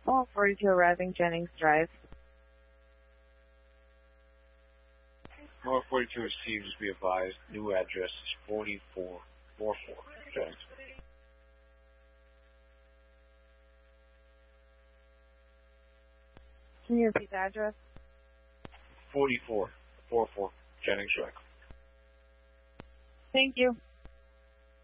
Call 42 arriving Jennings Drive. North 42 received, just be advised. New address is 4444 Jennings. Can you repeat the address? 4444 Jennings Drive. Thank you.